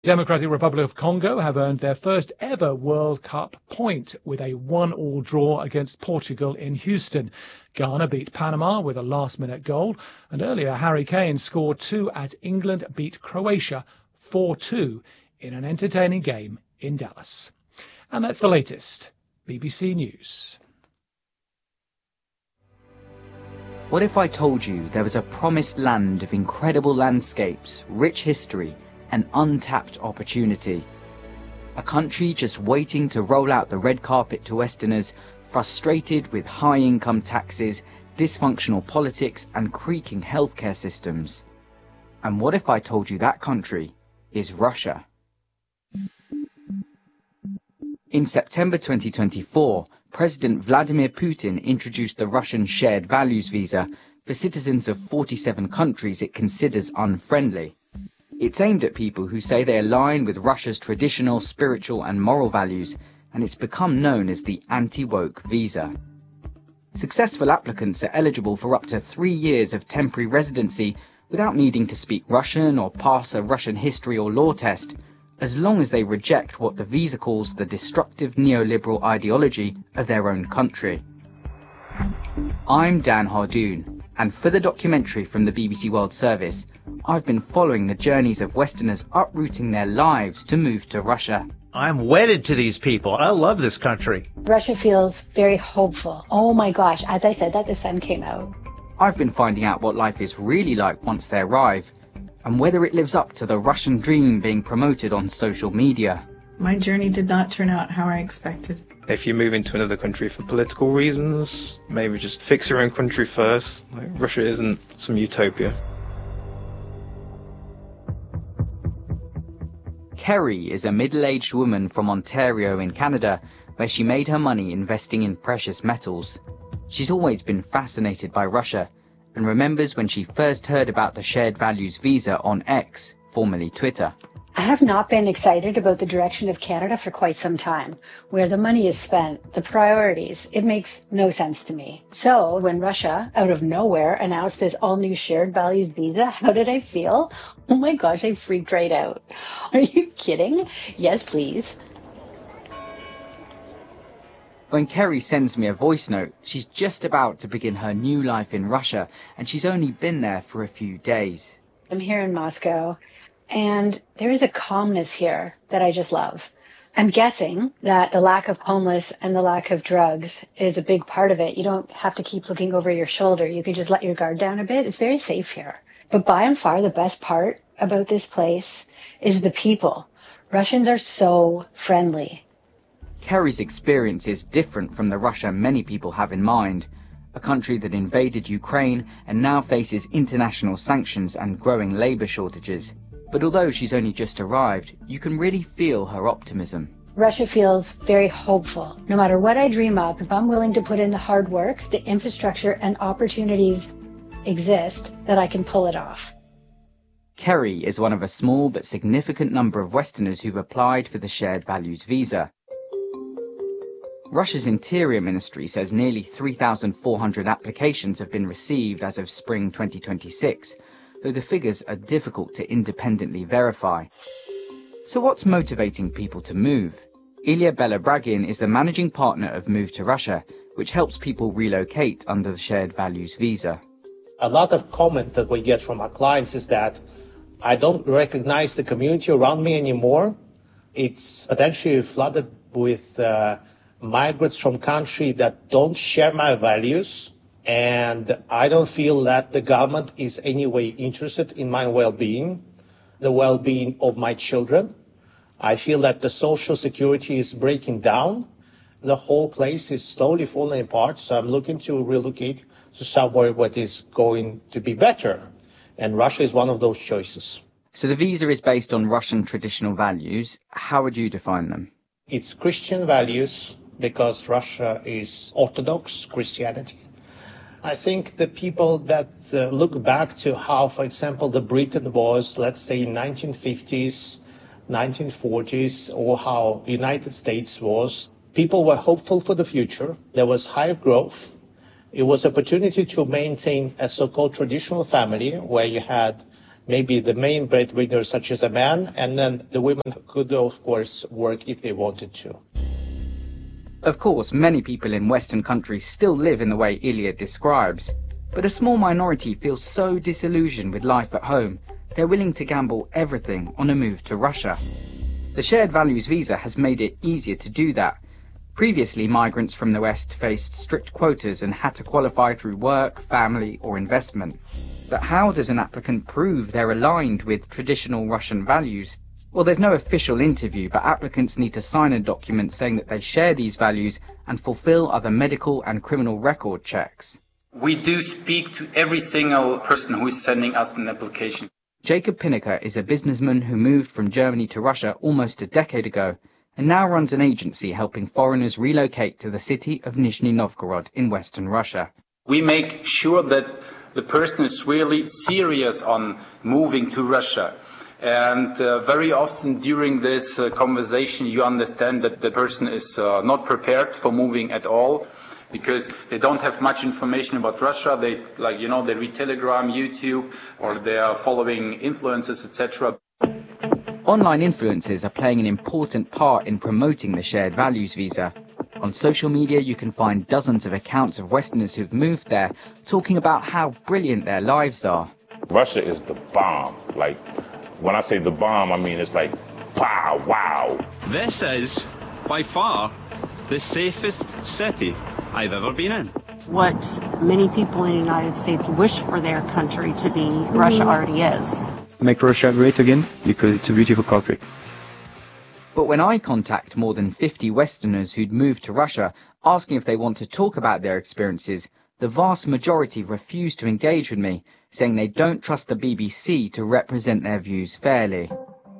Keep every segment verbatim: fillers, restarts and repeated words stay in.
Democratic Republic of Congo have earned their first ever World Cup point with a one-all draw against Portugal in Houston. Ghana beat Panama with a last-minute goal, and earlier Harry Kane scored two as England beat Croatia four two in an entertaining game in Dallas. And that's the latest. B B C News. What if I told you there was a promised land of incredible landscapes, rich history, and untapped opportunity? A country just waiting to roll out the red carpet to Westerners, frustrated with high income taxes, dysfunctional politics, and creaking healthcare systems. And what if I told you that country is Russia? In September twenty twenty-four, President Vladimir Putin introduced the Russian Shared Values Visa for citizens of forty-seven countries it considers unfriendly. It's aimed at people who say they align with Russia's traditional, spiritual and moral values, and it's become known as the anti-woke visa. Successful applicants are eligible for up to three years of temporary residency without needing to speak Russian or pass a Russian history or law test, as long as they reject what the visa calls the destructive neoliberal ideology of their own country. I'm Dan Hardoon, and for the documentary from the B B C World Service, I've been following the journeys of Westerners uprooting their lives to move to Russia. I'm wedded to these people. I love this country. Russia feels very hopeful. Oh my gosh, as I said that, the sun came out. I've been finding out what life is really like once they arrive, and whether it lives up to the Russian dream being promoted on social media. My journey did not turn out how I expected. If you move into another country for political reasons, maybe just fix your own country first. Like, Russia isn't some utopia. Kerry is a middle-aged woman from Ontario in Canada, where she made her money investing in precious metals. She's always been fascinated by Russia, and remembers when she first heard about the Shared Values Visa on X, formerly Twitter. I have not been excited about the direction of Canada for quite some time. Where the money is spent, the priorities, it makes no sense to me. So when Russia, out of nowhere, announced this all-new Shared Values Visa, how did I feel? Oh my gosh, I freaked right out. Are you kidding? Yes, please. When Kerry sends me a voice note, she's just about to begin her new life in Russia, and she's only been there for a few days. I'm here in Moscow, and there is a calmness here that I just love. I'm guessing that the lack of homeless and the lack of drugs is a big part of it. You don't have to keep looking over your shoulder. You can just let your guard down a bit. It's very safe here. But by and far, the best part about this place is the people. Russians are so friendly. Kerry's experience is different from the Russia many people have in mind, a country that invaded Ukraine and now faces international sanctions and growing labour shortages. But although she's only just arrived, you can really feel her optimism. Russia feels very hopeful. No matter what I dream up, if I'm willing to put in the hard work, the infrastructure and opportunities exist that I can pull it off. Kerry is one of a small but significant number of Westerners who've applied for the Shared Values Visa. Russia's Interior Ministry says nearly three thousand four hundred applications have been received as of spring twenty twenty-six, though the figures are difficult to independently verify. So what's motivating people to move? Ilya Belabragin is the managing partner of Move to Russia, which helps people relocate under the Shared Values Visa. A lot of comment that we get from our clients is that I don't recognize the community around me anymore. It's potentially flooded with uh, migrants from countries that don't share my values, and I don't feel that the government is any way interested in my well-being, the well-being of my children. I feel that the social security is breaking down. The whole place is slowly falling apart, so I'm looking to relocate to somewhere what is going to be better, and Russia is one of those choices. So the visa is based on Russian traditional values. How would you define them? It's Christian values, because Russia is Orthodox Christianity. I think the people that uh, look back to how, for example, the Britain was, let's say, in nineteen fifties, nineteen forties, or how the United States was, people were hopeful for the future. There was high growth. It was opportunity to maintain a so-called traditional family where you had maybe the main breadwinner, such as a man, and then the women could, of course, work if they wanted to. Of course, many people in Western countries still live in the way Ilya describes, but a small minority feels so disillusioned with life at home, they're willing to gamble everything on a move to Russia. The Shared Values Visa has made it easier to do that. Previously, migrants from the West faced strict quotas and had to qualify through work, family, or investment. But how does an applicant prove they're aligned with traditional Russian values? Well, there's no official interview, but applicants need to sign a document saying that they share these values and fulfill other medical and criminal record checks. We do speak to every single person who is sending us an application. Jacob Pinnaker is a businessman who moved from Germany to Russia almost a decade ago and now runs an agency helping foreigners relocate to the city of Nizhny Novgorod in western Russia. We make sure that the person is really serious on moving to Russia. And uh, very often during this uh, conversation you understand that the person is uh, not prepared for moving at all, because they don't have much information about Russia. They, like, you know, they read Telegram, YouTube, or they are following influencers, et cetera. Online influencers are playing an important part in promoting the Shared Values Visa. On social media you can find dozens of accounts of Westerners who've moved there talking about how brilliant their lives are. Russia is the bomb. Like, when I say the bomb, I mean it's like, wow, wow. This is, by far, the safest city I've ever been in. What many people in the United States wish for their country to be, mm-hmm. Russia already is. Make Russia great again, because it's a beautiful country. But when I contact more than fifty Westerners who'd moved to Russia, asking if they want to talk about their experiences, the vast majority refuse to engage with me, saying they don't trust the B B C to represent their views fairly.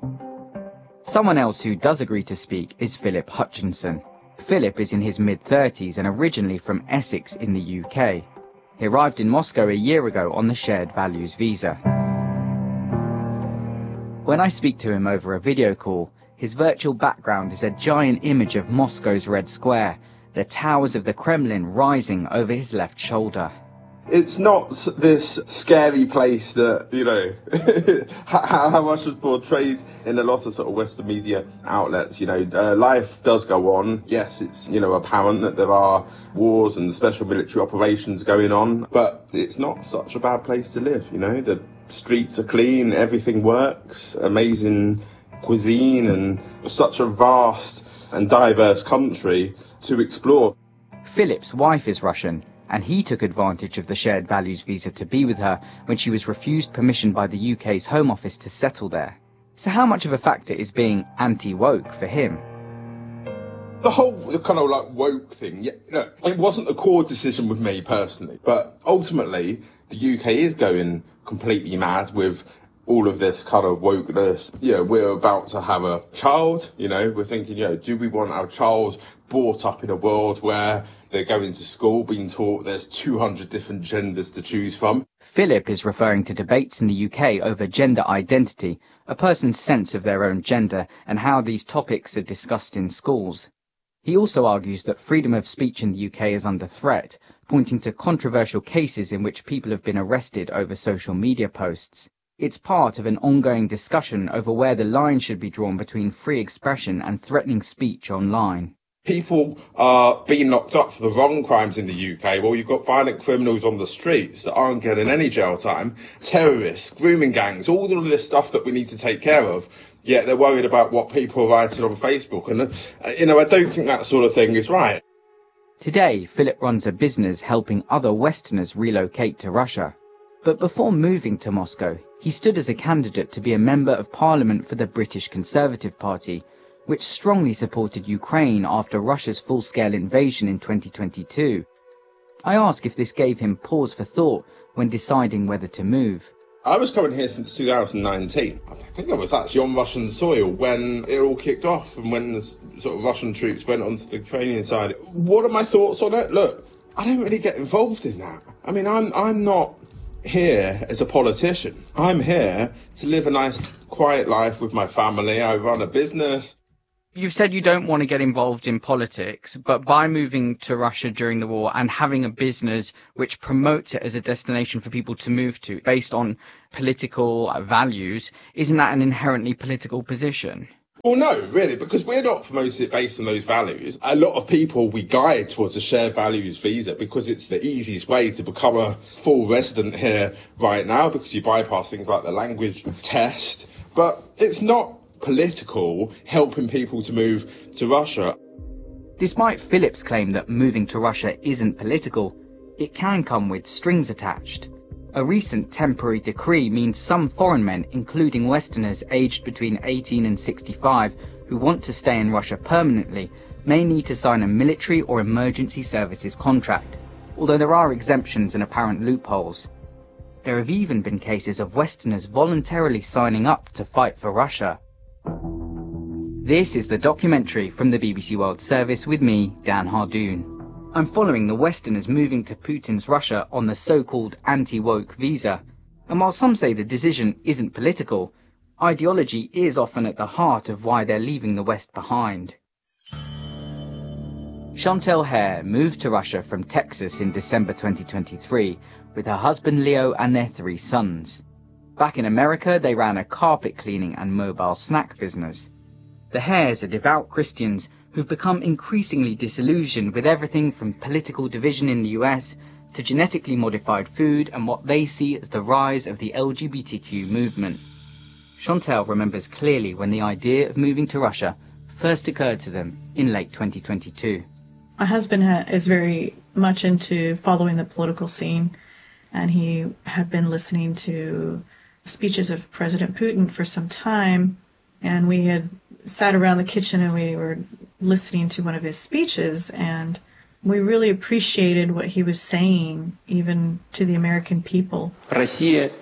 Someone else who does agree to speak is Philip Hutchinson. Philip is in his mid-thirties and originally from Essex in the U K. He arrived in Moscow a year ago on the Shared Values Visa. When I speak to him over a video call, his virtual background is a giant image of Moscow's Red Square, the towers of the Kremlin rising over his left shoulder. It's not this scary place that, you know, how, how Russia's portrayed in a lot of sort of Western media outlets. You know, uh, life does go on. Yes, it's, you know, apparent that there are wars and special military operations going on, but it's not such a bad place to live, you know. The streets are clean, everything works, amazing cuisine, and such a vast and diverse country to explore. Philip's wife is Russian, and he took advantage of the Shared Values Visa to be with her when she was refused permission by the U K's Home Office to settle there. So how much of a factor is being anti-woke for him? The whole kind of like woke thing, yeah, you know, it wasn't a core decision with me personally, but ultimately the U K is going completely mad with all of this kind of wokeness. You know, we're about to have a child, you know, we're thinking, you know, do we want our child brought up in a world where they're going to school being taught there's two hundred different genders to choose from? Philip is referring to debates in the U K over gender identity, a person's sense of their own gender, and how these topics are discussed in schools. He also argues that freedom of speech in the U K is under threat, pointing to controversial cases in which people have been arrested over social media posts. It's part of an ongoing discussion over where the line should be drawn between free expression and threatening speech online. People are being locked up for the wrong crimes in the U K. Well, you've got violent criminals on the streets that aren't getting any jail time, terrorists, grooming gangs, all of this stuff that we need to take care of. Yet they're worried about what people are writing on Facebook. And, uh, you know, I don't think that sort of thing is right. Today, Philip runs a business helping other Westerners relocate to Russia. But before moving to Moscow, he stood as a candidate to be a member of Parliament for the British Conservative Party, which strongly supported Ukraine after Russia's full-scale invasion in twenty twenty-two. I ask if this gave him pause for thought when deciding whether to move. I was coming here since two thousand nineteen. I think I was actually on Russian soil when it all kicked off and when the sort of Russian troops went onto the Ukrainian side. What are my thoughts on it? Look, I don't really get involved in that. I mean, I'm I'm not here as a politician. I'm here to live a nice, quiet life with my family. I run a business. You've said you don't want to get involved in politics, but by moving to Russia during the war and having a business which promotes it as a destination for people to move to based on political values, isn't that an inherently political position? Well, no, really, because we're not promoting it based on those values. A lot of people we guide towards a shared values visa because it's the easiest way to become a full resident here right now, because you bypass things like the language test. But it's not political helping people to move to Russia. Despite Philip's claim that moving to Russia isn't political, it can come with strings attached. A recent temporary decree means some foreign men, including Westerners aged between eighteen and sixty-five, who want to stay in Russia permanently, may need to sign a military or emergency services contract, although there are exemptions and apparent loopholes. There have even been cases of Westerners voluntarily signing up to fight for Russia. This is the documentary from the B B C World Service with me, Dan Hardoon. I'm following the Westerners moving to Putin's Russia on the so-called anti-woke visa. And while some say the decision isn't political, ideology is often at the heart of why they're leaving the West behind. Chantal Hare moved to Russia from Texas in December twenty twenty-three with her husband Leo and their three sons. Back in America, they ran a carpet cleaning and mobile snack business. The Hares are devout Christians who've become increasingly disillusioned with everything from political division in the U S to genetically modified food and what they see as the rise of the L G B T Q movement. Chantal remembers clearly when the idea of moving to Russia first occurred to them in late twenty twenty-two. My husband ha- is very much into following the political scene, and he had been listening to speeches of President Putin for some time, and we had sat around the kitchen and we were listening to one of his speeches, and we really appreciated what he was saying, even to the American people. Russia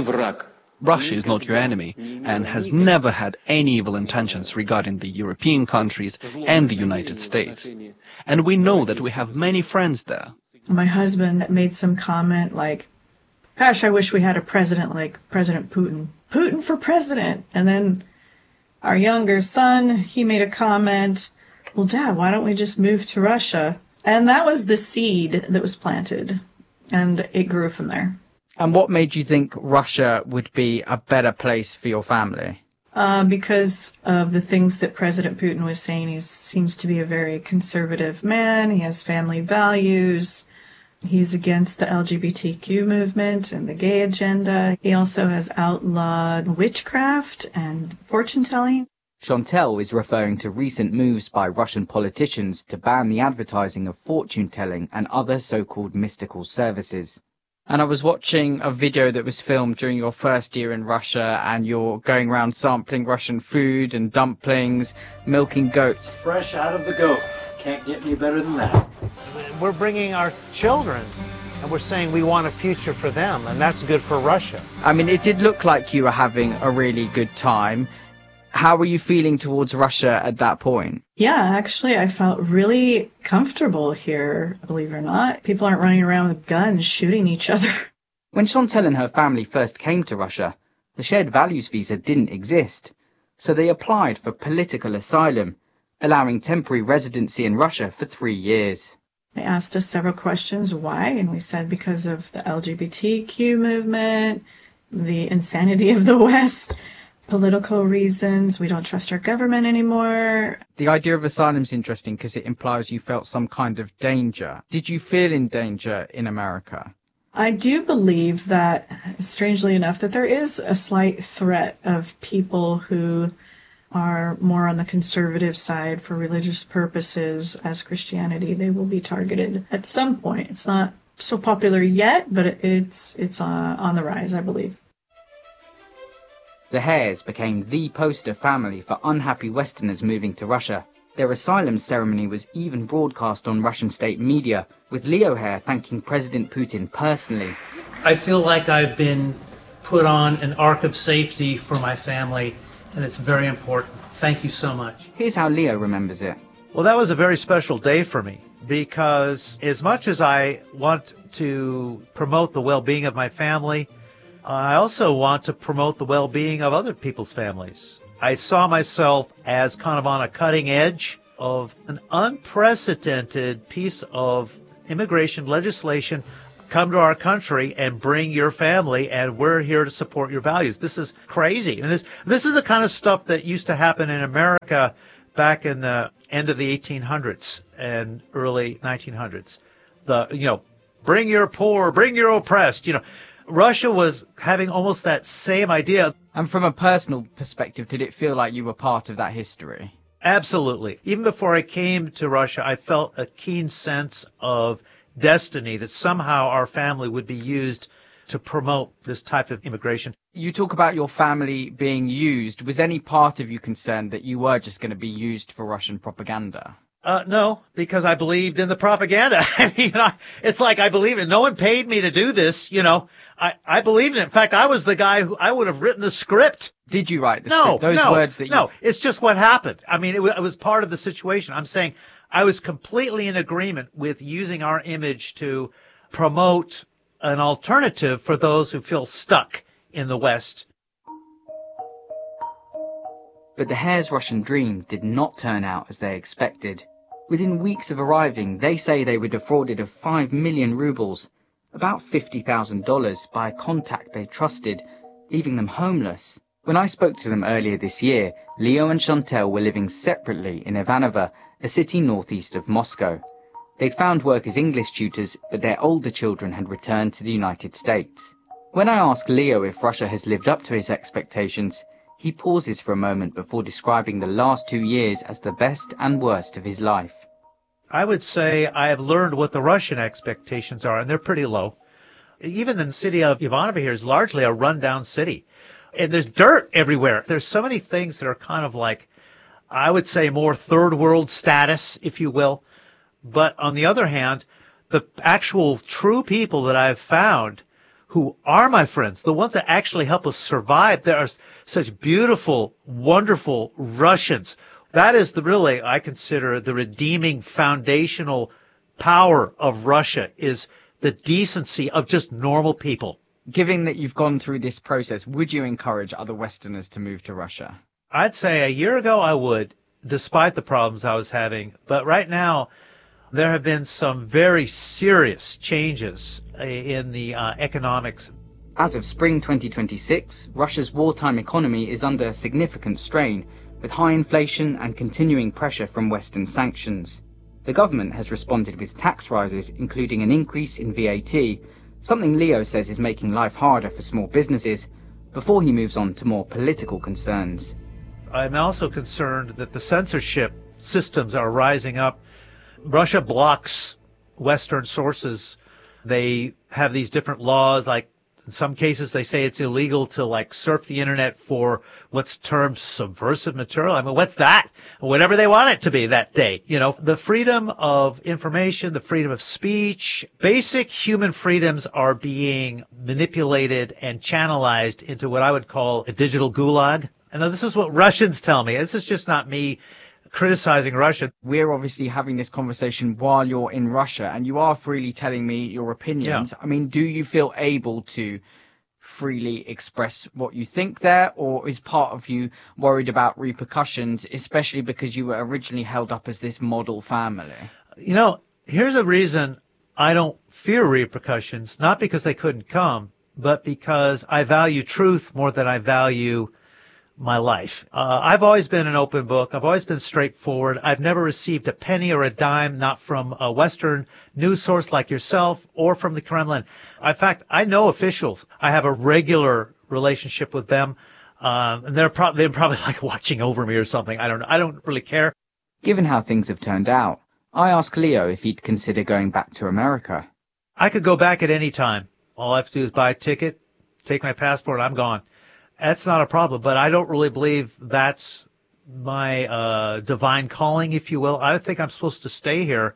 is not your enemy and has never had any evil intentions regarding the European countries and the United States. And we know that we have many friends there. My husband made some comment like, gosh, I wish we had a president like President Putin. Putin for president! And then our younger son, he made a comment, well, Dad, why don't we just move to Russia? And that was the seed that was planted, and it grew from there. And what made you think Russia would be a better place for your family? Uh, because of the things that President Putin was saying. He seems to be a very conservative man. He has family values. He's against the L G B T Q movement and the gay agenda. He also has outlawed witchcraft and fortune-telling. Chantal is referring to recent moves by Russian politicians to ban the advertising of fortune-telling and other so-called mystical services. And I was watching a video that was filmed during your first year in Russia, and you're going around sampling Russian food and dumplings, milking goats. Fresh out of the goat. Can't get any better than that. We're bringing our children, and we're saying we want a future for them, and that's good for Russia. I mean, it did look like you were having a really good time. How were you feeling towards Russia at that point? Yeah, actually, I felt really comfortable here, believe it or not. People aren't running around with guns shooting each other. When Chantal and her family first came to Russia, the shared values visa didn't exist, so they applied for political asylum, allowing temporary residency in Russia for three years. They asked us several questions, why, and we said because of the L G B T Q movement, the insanity of the West, political reasons, we don't trust our government anymore. The idea of asylum is interesting because it implies you felt some kind of danger. Did you feel in danger in America? I do believe that, strangely enough, that there is a slight threat of people who are more on the conservative side for religious purposes as Christianity. They will be targeted at some point. It's not so popular yet, but it's it's uh, on the rise, I believe. The Hares became the poster family for unhappy Westerners moving to Russia. Their asylum ceremony was even broadcast on Russian state media, with Leo Hare thanking President Putin personally. I feel like I've been put on an ark of safety for my family, and it's very important. Thank you so much. Here's how Leo remembers it. Well, that was a very special day for me, because as much as I want to promote the well-being of my family, I also want to promote the well-being of other people's families. I saw myself as kind of on a cutting edge of an unprecedented piece of immigration legislation. Come to our country and bring your family, and we're here to support your values. This is crazy. And this this is the kind of stuff that used to happen in America back in the end of the eighteen hundreds and early nineteen hundreds. The, you know, bring your poor, bring your oppressed, you know. Russia was having almost that same idea. And from a personal perspective, did it feel like you were part of that history? Absolutely. Even before I came to Russia, I felt a keen sense of destiny that somehow our family would be used to promote this type of immigration. You talk about your family being used. Was any part of you concerned that you were just going to be used for Russian propaganda? Uh, no, because I believed in the propaganda. I mean, I, it's like I believe it. No one paid me to do this, you know. I, I believed in it. In fact, I was the guy who, I would have written the script. Did you write the no, script? Those no, words that you... No, it's just what happened. I mean, it, w- it was part of the situation. I'm saying I was completely in agreement with using our image to promote an alternative for those who feel stuck in the West. But the Hare's Russian dream did not turn out as they expected. Within weeks of arriving, they say they were defrauded of five million rubles, about fifty thousand dollars, by a contact they trusted, leaving them homeless. When I spoke to them earlier this year, Leo and Chantel were living separately in Ivanovo, a city northeast of Moscow. They'd found work as English tutors, but their older children had returned to the United States. When I ask Leo if Russia has lived up to his expectations, he pauses for a moment before describing the last two years as the best and worst of his life. I would say I have learned what the Russian expectations are, and they're pretty low. Even the city of Ivanovo here is largely a rundown city. And there's dirt everywhere. There's so many things that are kind of like, I would say, more third world status, if you will. But on the other hand, the actual true people that I've found who are my friends, the ones that actually help us survive, there are such beautiful, wonderful Russians. That is the really, I consider, the redeeming foundational power of Russia is the decency of just normal people. Given that you've gone through this process, would you encourage other Westerners to move to Russia? I'd say a year ago I would, despite the problems I was having. But right now, there have been some very serious changes in the uh, economics. As of spring twenty twenty-six, Russia's wartime economy is under significant strain, with high inflation and continuing pressure from Western sanctions. The government has responded with tax rises, including an increase in V A T, something Leo says is making life harder for small businesses, before he moves on to more political concerns. I'm also concerned that the censorship systems are rising up. Russia blocks Western sources. They have these different laws, like in some cases they say it's illegal to like surf the internet for what's termed subversive material. I mean, what's that? Whatever they want it to be that day. You know, the freedom of information, the freedom of speech, basic human freedoms are being manipulated and channelized into what I would call a digital gulag. And this is what Russians tell me. This is just not me criticizing Russia. We're obviously having this conversation while you're in Russia, and you are freely telling me your opinions. Yeah. I mean, do you feel able to freely express what you think there, or is part of you worried about repercussions, especially because you were originally held up as this model family? You know, here's a reason I don't fear repercussions, not because they couldn't come, but because I value truth more than I value my life. Uh, I've always been an open book. I've always been straightforward. I've never received a penny or a dime, not from a Western news source like yourself or from the Kremlin. In fact, I know officials. I have a regular relationship with them, um, and they're, pro- they're probably like watching over me or something. I don't know. I don't really care. Given how things have turned out, I asked Leo if he'd consider going back to America. I could go back at any time. All I have to do is buy a ticket, take my passport, I'm gone. That's not a problem, but I don't really believe that's my uh, divine calling, if you will. I think I'm supposed to stay here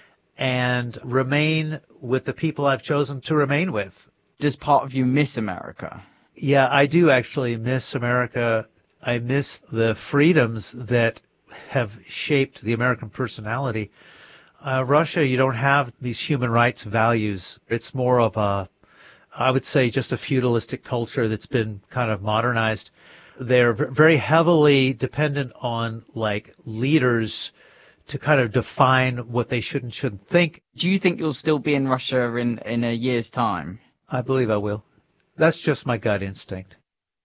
and remain with the people I've chosen to remain with. Does part of you miss America? Yeah, I do actually miss America. I miss the freedoms that have shaped the American personality. Uh, Russia, you don't have these human rights values. It's more of a I would say just a feudalistic culture that's been kind of modernized. They're very heavily dependent on, like, leaders to kind of define what they should and shouldn't think. Do you think you'll still be in Russia in, in a year's time? I believe I will. That's just my gut instinct.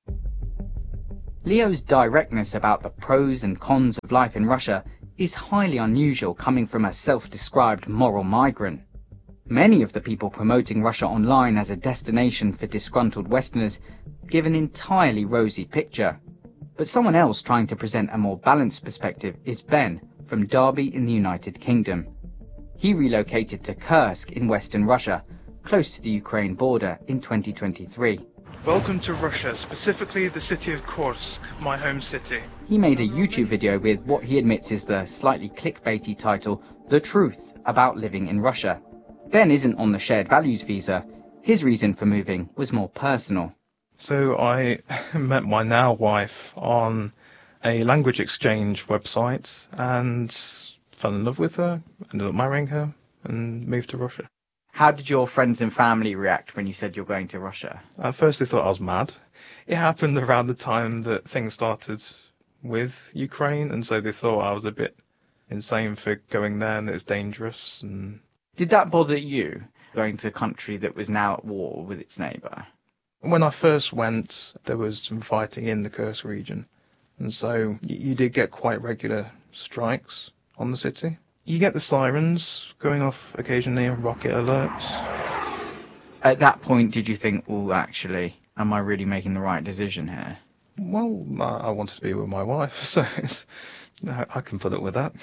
Leo's directness about the pros and cons of life in Russia is highly unusual coming from a self-described moral migrant. Many of the people promoting Russia online as a destination for disgruntled Westerners give an entirely rosy picture. But someone else trying to present a more balanced perspective is Ben from Derby in the United Kingdom. He relocated to Kursk in western Russia, close to the Ukraine border, in twenty twenty-three. Welcome to Russia, specifically the city of Kursk, my home city. He made a YouTube video with what he admits is the slightly clickbaity title, The Truth About Living in Russia. Ben isn't on the shared values visa. His reason for moving was more personal. So I met my now wife on a language exchange website and fell in love with her, ended up marrying her and moved to Russia. How did your friends and family react when you said you're going to Russia? At first they thought I was mad. It happened around the time that things started with Ukraine, and so they thought I was a bit insane for going there and it was dangerous. And did that bother you, going to a country that was now at war with its neighbour? When I first went, there was some fighting in the Kursk region, and so you did get quite regular strikes on the city. You get the sirens going off occasionally and rocket alerts. At that point, did you think, oh, actually, am I really making the right decision here? Well, I wanted to be with my wife, so it's, I can put up with that.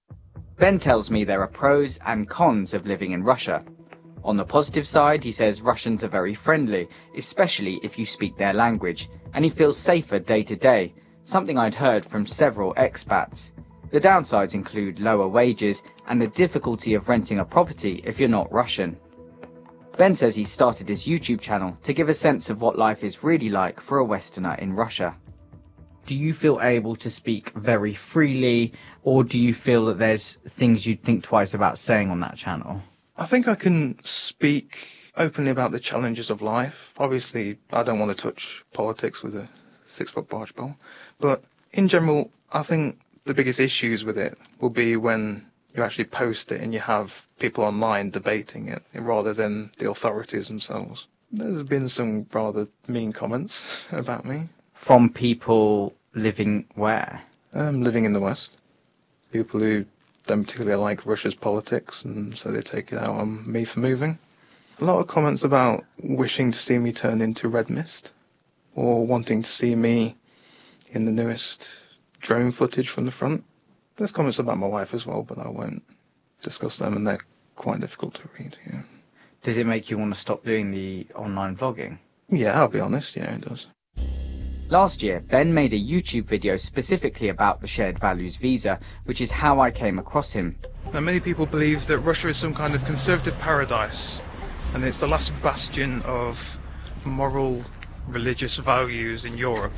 Ben tells me there are pros and cons of living in Russia. On the positive side, he says Russians are very friendly, especially if you speak their language, and he feels safer day to day, something I'd heard from several expats. The downsides include lower wages and the difficulty of renting a property if you're not Russian. Ben says he started his YouTube channel to give a sense of what life is really like for a Westerner in Russia. Do you feel able to speak very freely, or do you feel that there's things you'd think twice about saying on that channel? I think I can speak openly about the challenges of life. Obviously, I don't want to touch politics with a six-foot barge pole, but in general, I think the biggest issues with it will be when you actually post it and you have people online debating it rather than the authorities themselves. There's been some rather mean comments about me. From people living where? Um, living in the West. People who don't particularly like Russia's politics, and so they take it out on me for moving. A lot of comments about wishing to see me turn into red mist, or wanting to see me in the newest drone footage from the front. There's comments about my wife as well, but I won't discuss them, and they're quite difficult to read. Yeah. Does it make you want to stop doing the online vlogging? Yeah, I'll be honest, yeah, it does. Last year, Ben made a YouTube video specifically about the shared values visa, which is how I came across him. Now, many people believe that Russia is some kind of conservative paradise, and it's the last bastion of moral, religious values in Europe.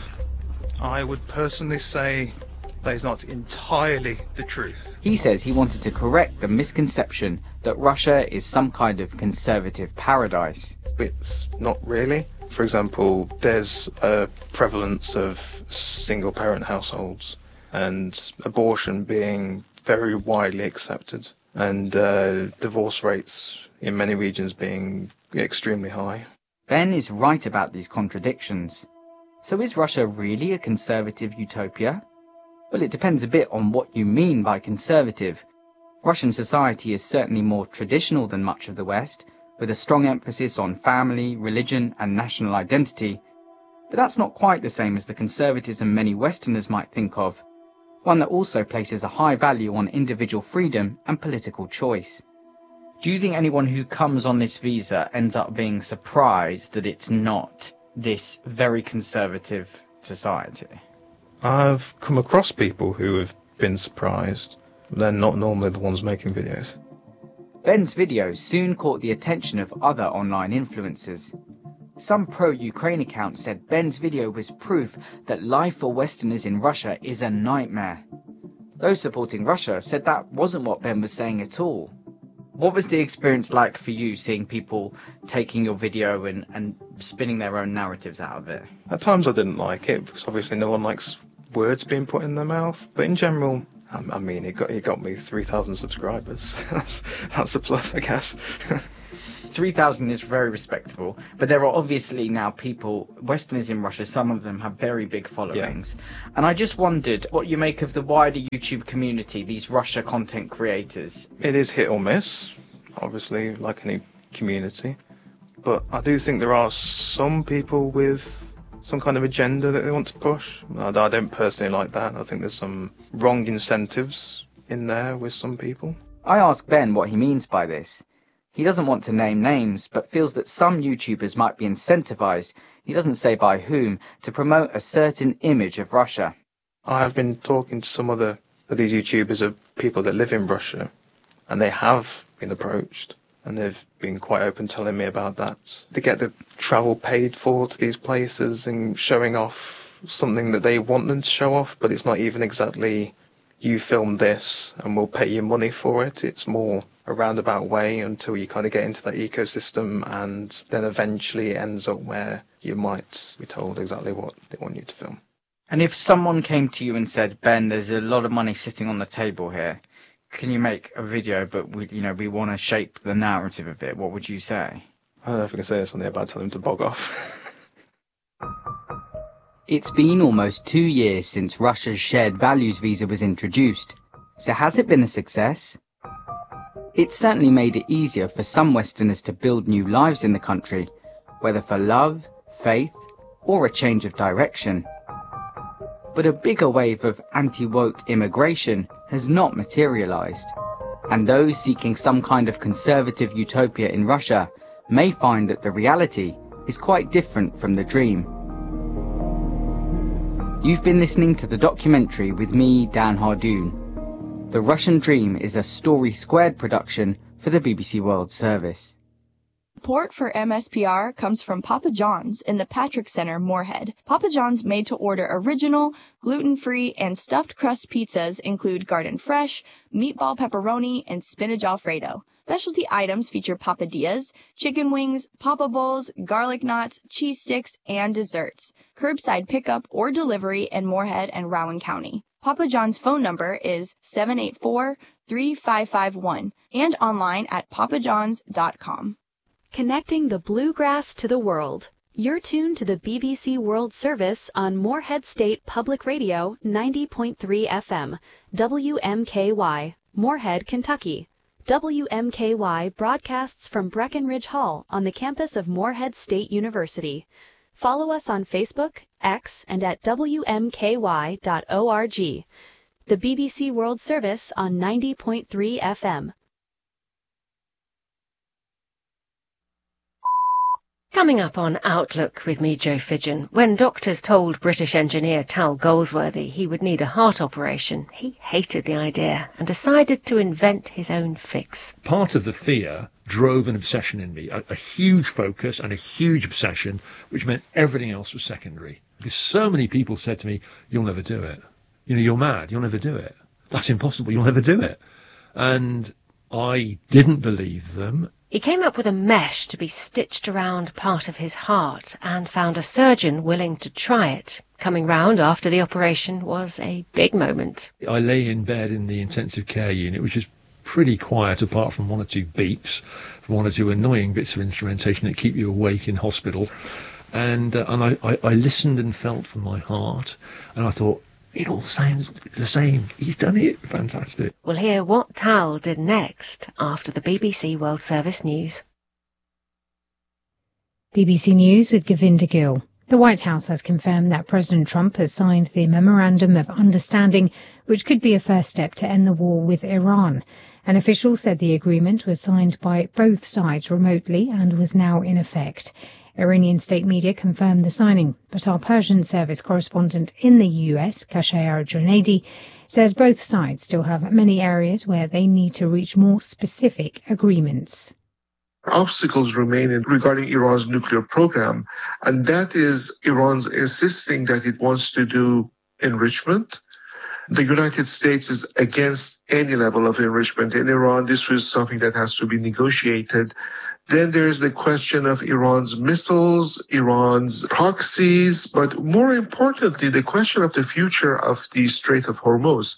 I would personally say that is not entirely the truth. He says he wanted to correct the misconception that Russia is some kind of conservative paradise. It's not really. For example, there's a prevalence of single-parent households and abortion being very widely accepted, and uh, divorce rates in many regions being extremely high. Ben is right about these contradictions. So is Russia really a conservative utopia? Well, it depends a bit on what you mean by conservative. Russian society is certainly more traditional than much of the West, with a strong emphasis on family, religion and national identity. But that's not quite the same as the conservatism many Westerners might think of, one that also places a high value on individual freedom and political choice. Do you think anyone who comes on this visa ends up being surprised that it's not this very conservative society? I've come across people who have been surprised. They're not normally the ones making videos. Ben's videos soon caught the attention of other online influencers. Some pro-Ukraine accounts said Ben's video was proof that life for Westerners in Russia is a nightmare. Those supporting Russia said that wasn't what Ben was saying at all. What was the experience like for you, seeing people taking your video and, and spinning their own narratives out of it? At times I didn't like it, because obviously no one likes words being put in their mouth. But in general, I mean, it got, it got me three thousand subscribers. that's, that's a plus, I guess. three thousand is very respectable, but there are obviously now people, Westerners in Russia, some of them have very big followings. Yeah. And I just wondered what you make of the wider YouTube community, these Russia content creators. It is hit or miss, obviously, like any community. But I do think there are some people with some kind of agenda that they want to push. I don't personally like that. I think there's some wrong incentives in there with some people. I asked Ben what he means by this. He doesn't want to name names, but feels that some YouTubers might be incentivized, he doesn't say by whom, to promote a certain image of Russia. I have been talking to some other of these YouTubers of people that live in Russia, and they have been approached, and they've been quite open telling me about that. They get the travel paid for to these places and showing off something that they want them to show off, but it's not even exactly, you film this and we'll pay you money for it. It's more a roundabout way until you kind of get into that ecosystem, and then eventually it ends up where you might be told exactly what they want you to film. And if someone came to you and said, Ben, there's a lot of money sitting on the table here, can you make a video, but we, you know, we want to shape the narrative of it, what would you say? I don't know if I can say something about telling them to bog off. It's been almost two years since Russia's shared values visa was introduced. So has it been a success? It's certainly made it easier for some Westerners to build new lives in the country, whether for love, faith, or a change of direction. But a bigger wave of anti-woke immigration has not materialized, and those seeking some kind of conservative utopia in Russia may find that the reality is quite different from the dream. You've been listening to the documentary with me, Dan Hardoon. The Russian Dream is a Story Squared production for the B B C World Service. Support for M S P R comes from Papa John's in the Patrick Center, Moorhead. Papa John's made-to-order original, gluten-free, and stuffed crust pizzas include garden fresh, meatball pepperoni, and spinach alfredo. Specialty items feature papadillas, chicken wings, papa bowls, garlic knots, cheese sticks, and desserts. Curbside pickup or delivery in Moorhead and Rowan County. Papa John's phone number is seven eight four, three five five one and online at papa johns dot com. Connecting the bluegrass to the world. You're tuned to the B B C World Service on Moorhead State Public Radio ninety point three F M, W M K Y, Moorhead, Kentucky. W M K Y broadcasts from Breckenridge Hall on the campus of Moorhead State University. Follow us on Facebook, X, and at W M K Y dot org. The B B C World Service on ninety point three F M. Coming up on Outlook with me, Jo Fidgen, when doctors told British engineer Tal Goldsworthy he would need a heart operation, he hated the idea and decided to invent his own fix. Part of the fear drove an obsession in me, a, a huge focus and a huge obsession, which meant everything else was secondary. Because so many people said to me, you'll never do it. You know, you're mad, you'll never do it. That's impossible, you'll never do it. And I didn't believe them. He came up with a mesh to be stitched around part of his heart and found a surgeon willing to try it. Coming round after the operation was a big moment. I lay in bed in the intensive care unit, which is pretty quiet apart from one or two beeps, from one or two annoying bits of instrumentation that keep you awake in hospital. And, uh, and I, I, I listened and felt for my heart, and I thought, it all sounds the same. He's done it. Fantastic. We'll hear what Tal did next after the B B C World Service News. B B C News with Govinda Gill. The White House has confirmed that President Trump has signed the Memorandum of Understanding, which could be a first step to end the war with Iran. An official said the agreement was signed by both sides remotely and was now in effect. Iranian state media confirmed the signing, but our Persian service correspondent in the U S, Kashayar Junaidi, says both sides still have many areas where they need to reach more specific agreements. Obstacles remain regarding Iran's nuclear program, and that is Iran's insisting that it wants to do enrichment, The United States is against any level of enrichment in Iran. This was something that has to be negotiated. Then there's the question of Iran's missiles, Iran's proxies, but more importantly, the question of the future of the Strait of Hormuz.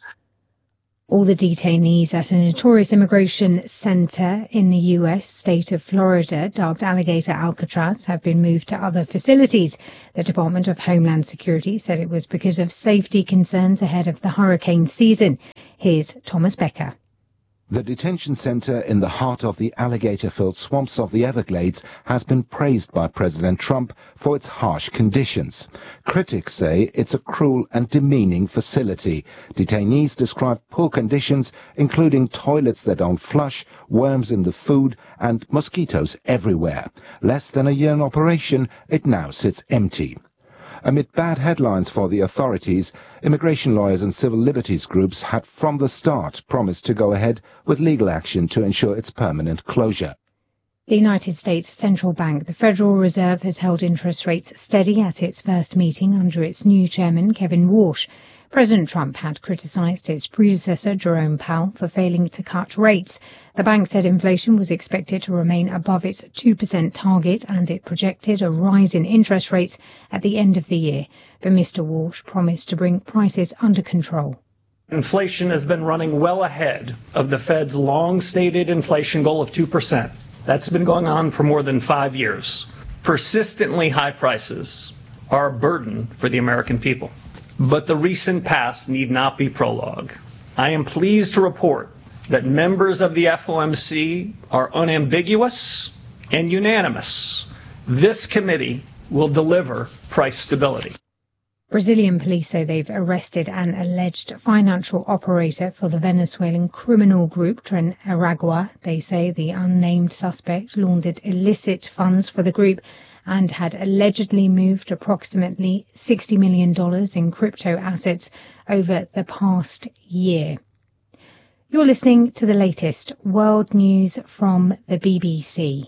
All the detainees at a notorious immigration center in the U S state of Florida, dubbed Alligator Alcatraz, have been moved to other facilities. The Department of Homeland Security said it was because of safety concerns ahead of the hurricane season. Here's Thomas Becker. The detention center in the heart of the alligator-filled swamps of the Everglades has been praised by President Trump for its harsh conditions. Critics say it's a cruel and demeaning facility. Detainees describe poor conditions, including toilets that don't flush, worms in the food, and mosquitoes everywhere. Less than a year in operation, it now sits empty. Amid bad headlines for the authorities, immigration lawyers and civil liberties groups had from the start promised to go ahead with legal action to ensure its permanent closure. The United States Central Bank, the Federal Reserve, has held interest rates steady at its first meeting under its new chairman, Kevin Warsh. President Trump had criticized its predecessor, Jerome Powell, for failing to cut rates. The bank said inflation was expected to remain above its two percent target, and it projected a rise in interest rates at the end of the year. But Mister Walsh promised to bring prices under control. Inflation has been running well ahead of the Fed's long-stated inflation goal of two percent. That's been going on for more than five years. Persistently high prices are a burden for the American people. But the recent past need not be prologue. I am pleased to report that members of the F O M C are unambiguous and unanimous. This committee will deliver price stability. Brazilian police say they've arrested an alleged financial operator for the Venezuelan criminal group Tren Aragua. They say the unnamed suspect laundered illicit funds for the group and had allegedly moved approximately sixty million dollars in crypto assets over the past year. You're listening to the latest world news from the B B C.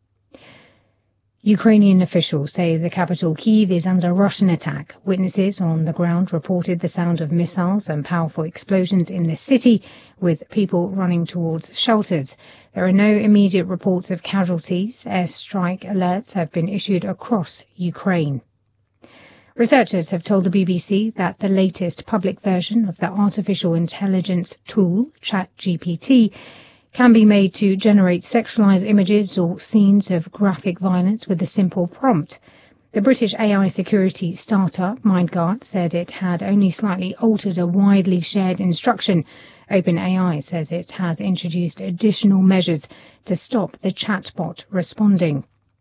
Ukrainian officials say the capital Kyiv is under Russian attack. Witnesses on the ground reported the sound of missiles and powerful explosions in the city, with people running towards shelters. There are no immediate reports of casualties. Airstrike alerts have been issued across Ukraine. Researchers have told the B B C that the latest public version of the artificial intelligence tool, ChatGPT, can be made to generate sexualized images or scenes of graphic violence with a simple prompt. The British A I security startup MindGuard said it had only slightly altered a widely shared instruction. OpenAI says it has introduced additional measures to stop the chatbot responding.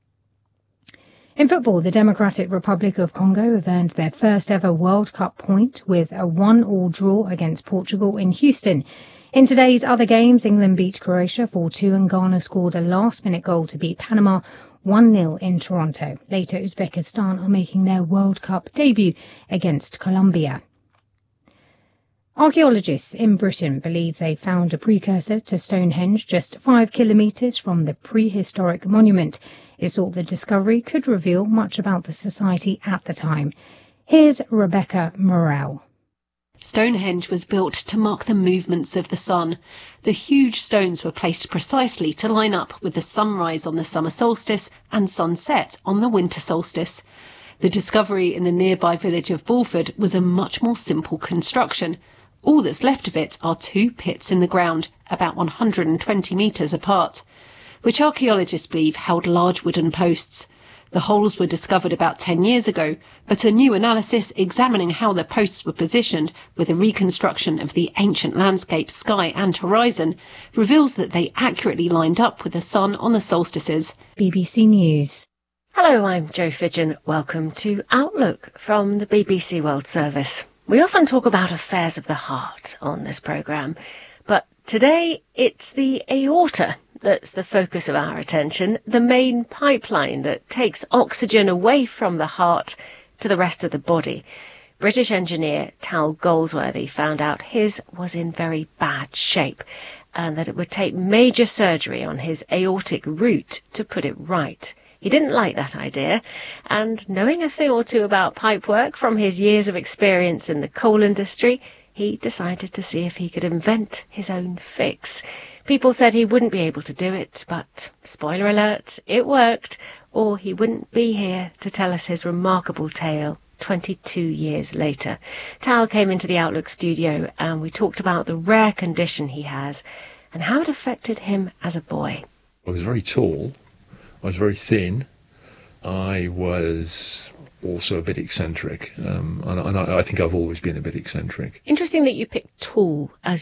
In football, the Democratic Republic of Congo have earned their first ever World Cup point with a one-all draw against Portugal in Houston. In today's other games, England beat Croatia four two and Ghana scored a last-minute goal to beat Panama one nil in Toronto. Later, Uzbekistan are making their World Cup debut against Colombia. Archaeologists in Britain believe they found a precursor to Stonehenge just five kilometres from the prehistoric monument. It's thought the discovery could reveal much about the society at the time. Here's Rebecca Morrell. Stonehenge was built to mark the movements of the sun. The huge stones were placed precisely to line up with the sunrise on the summer solstice and sunset on the winter solstice. The discovery in the nearby village of Bulford was a much more simple construction. All that's left of it are two pits in the ground, about one hundred twenty metres apart, which archaeologists believe held large wooden posts. The holes were discovered about ten years ago, but a new analysis examining how the posts were positioned with a reconstruction of the ancient landscape, sky and horizon reveals that they accurately lined up with the sun on the solstices. B B C News. Hello, I'm Jo Fidgen. Welcome to Outlook from the B B C World Service. We often talk about affairs of the heart on this programme, but today it's the aorta that's the focus of our attention, the main pipeline that takes oxygen away from the heart to the rest of the body. British engineer Tal Goldsworthy found out his was in very bad shape and that it would take major surgery on his aortic root to put it right. He didn't like that idea, and knowing a thing or two about pipework from his years of experience in the coal industry, he decided to see if he could invent his own fix. People said he wouldn't be able to do it, but, spoiler alert, it worked, or he wouldn't be here to tell us his remarkable tale twenty-two years later. Tal came into the Outlook studio and we talked about the rare condition he has and how it affected him as a boy. I was very tall, I was very thin, I was also a bit eccentric, um, and, and I, I think I've always been a bit eccentric. Interesting that you picked tall as